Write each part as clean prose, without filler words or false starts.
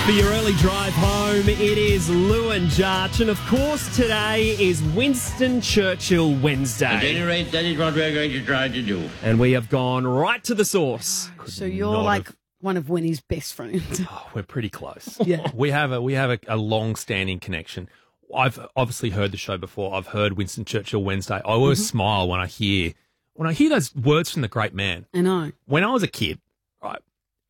For your early drive home, it is Lou and Jarch, and of course today is Winston Churchill Wednesday. At any rate, that is what we're going to try to do. And we have gone right to the source. So you're like one of Winnie's best friends. Oh, we're pretty close. Yeah. We have a long-standing connection. I've obviously heard the show before. I've heard Winston Churchill Wednesday. I always smile when I hear those words from the great man. I know. When I was a kid, right,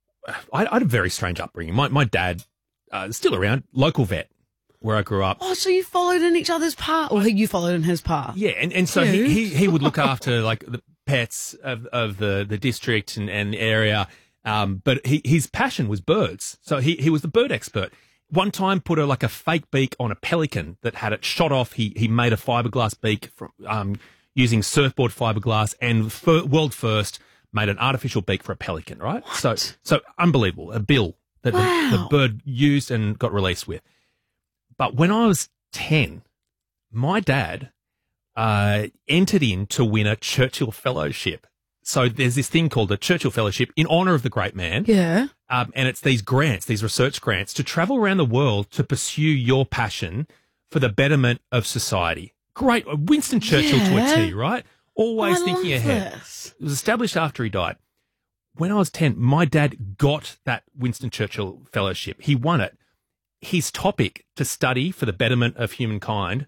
I had a very strange upbringing. My dad, still around, local vet where I grew up. Oh, so you followed in each other's path, or you followed in his path? Yeah, and so he would look after like the pets of the district and the area. But his passion was birds, so he was the bird expert. One time, put a fake beak on a pelican that had it shot off. He made a fiberglass beak from using surfboard fiberglass, and world first made an artificial beak for a pelican. Right, What? so unbelievable. A bill that the bird used and got released with. But when I was 10, my dad entered in to win a Churchill Fellowship. So there's this thing called the Churchill Fellowship in honour of the great man. Yeah. And it's these grants, these research grants, to travel around the world to pursue your passion for the betterment of society. Great. Winston Churchill to a T, right? Always thinking ahead. This. It was established after he died. When I was 10, my dad got that Winston Churchill Fellowship. He won it. His topic to study for the betterment of humankind,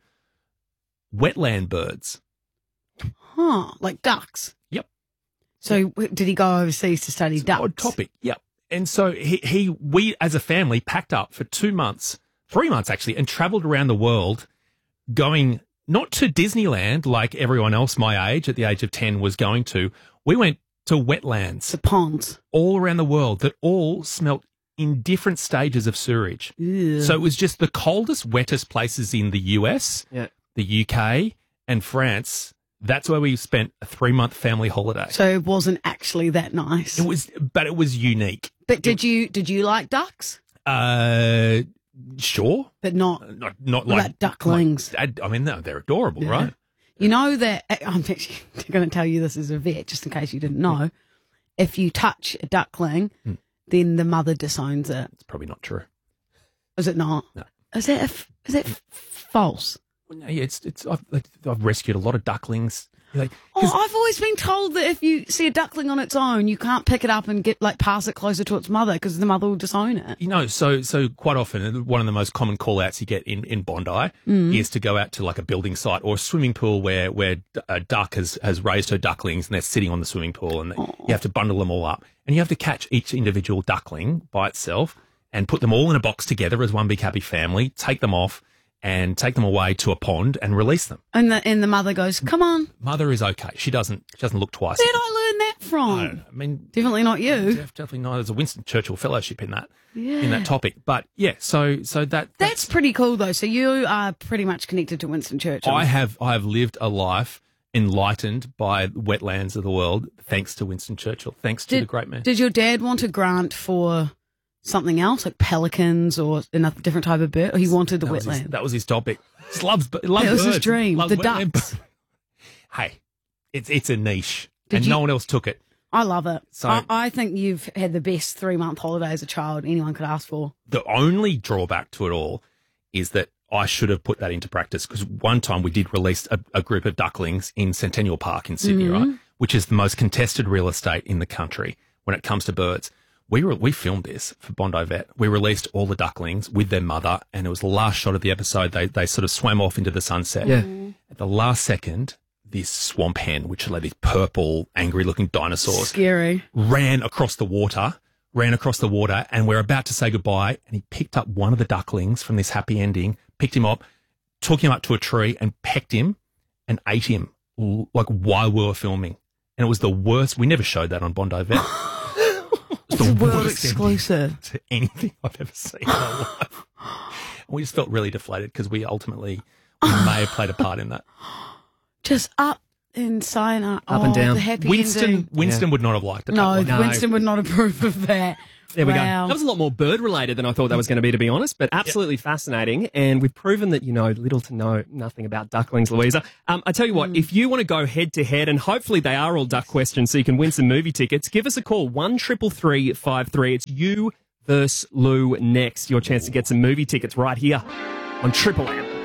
wetland birds. Huh, like ducks. Yep. So did he go overseas to study ducks? Odd topic. Yep. And so we as a family packed up for 3 months actually, and travelled around the world, going not to Disneyland like everyone else my age at the age of 10 was going to. We went to wetlands The ponds. all around the world that all smelt in different stages of sewerage. Ew. So it was just the coldest, wettest places in the US, the UK, and France. That's where we spent a 3-month family holiday. So it wasn't actually that nice. But it was unique. But did you like ducks? Sure. But not Not what like about ducklings. I mean, they're adorable, right? You know that I'm actually going to tell you this as a vet, just in case you didn't know. If you touch a duckling, then the mother disowns it. It's probably not true. Is it not? No. Is that false? Well, no, yeah, I've rescued a lot of ducklings. Like, I've always been told that if you see a duckling on its own, you can't pick it up and pass it closer to its mother because the mother will disown it. you know, so quite often one of the most common call outs you get in Bondi is to go out to like a building site or a swimming pool where a duck has raised her ducklings and they're sitting on the swimming pool, and you have to bundle them all up, and you have to catch each individual duckling by itself and put them all in a box together as one big happy family, take them off and take them away to a pond and release them. And the mother goes, "Come on." Mother is okay. She doesn't look twice. Where did I learn that from? I mean, Definitely not you. definitely not. There's a Winston Churchill Fellowship in that topic. But yeah, so That's pretty cool though. So you are pretty much connected to Winston Churchill. I have lived a life enlightened by wetlands of the world thanks to Winston Churchill, thanks to the great man. Did your dad want a grant for something else, like pelicans or another different type of bird? Or he wanted the wetland? That was his topic. Just loves That was his birds. dream. Loves The wetland ducks. birds. Hey, it's a niche, Did and you- no one else took it. I love it. So- I think you've had the best 3-month holiday as a child anyone could ask for. The only drawback to it all is that I should have put that into practice, because one time we did release a group of ducklings in Centennial Park in Sydney, right, which is the most contested real estate in the country when it comes to birds. We filmed this for Bondi Vet. We released all the ducklings with their mother, and it was the last shot of the episode. They sort of swam off into the sunset. Yeah. At the last second, this swamp hen, which are like these purple, angry-looking dinosaurs, Scary. ran across the water, and we're about to say goodbye, and he picked up one of the ducklings from this happy ending, picked him up, took him up to a tree and pecked him and ate him like while we were filming. And it was the worst. We never showed that on Bondi Vet. It's a world worst exclusive. ending to anything I've ever seen in my life. And we just felt really deflated because we may have played a part in that. Just up and sign up. Up and down. The happy ending. Winston would not have liked it. No, No. Winston would not approve of that. There we Wow. go. That was a lot more bird related than I thought that was going to be honest, but absolutely fascinating. And we've proven that you know little to know nothing about ducklings, Louisa. I tell you what, if you want to go head to head, and hopefully they are all duck questions so you can win some movie tickets, give us a call, 133353. It's you versus Lou next. Your chance to get some movie tickets right here on Triple M.